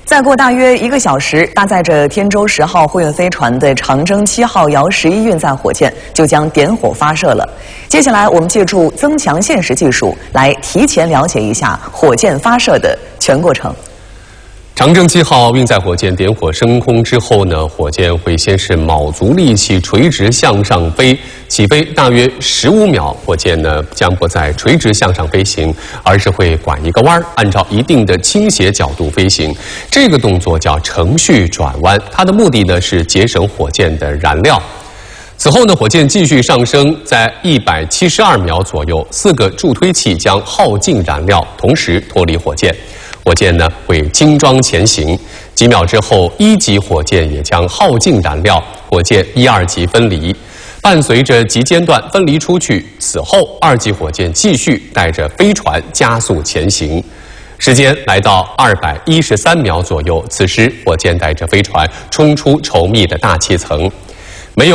再过大约1个小时，搭载着天舟10号货运飞船的长征7号遥11运载火箭就将点火发射了。接下来，我们借助增强现实技术来提前了解一下火箭发射的全过程。 长征7号运载火箭点火升空之后呢，火箭会先是卯足力气垂直向上飞，起飞大约15秒，火箭呢将不再垂直向上飞行，而是会拐一个弯儿，按照一定的倾斜角度飞行。这个动作叫程序转弯，它的目的呢是节省火箭的燃料。 此后呢，火箭继续上升，在172秒左右，4个助推器将耗尽燃料，同时脱离火箭。 火箭呢会轻装前行，几秒之后，1级火箭也将耗尽燃料，火箭1、2级分离，伴随着级间段分离出去。此后，2级火箭继续带着飞船加速前行。时间来到213秒左右，此时火箭带着飞船冲出稠密的大气层。